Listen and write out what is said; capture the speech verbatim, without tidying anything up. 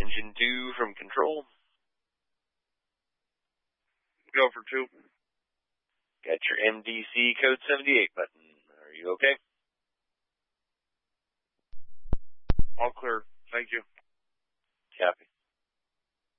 Engine two from control. Go for two. Got your M D C code seventy-eight button. Are you okay? All clear. Thank you. Copy.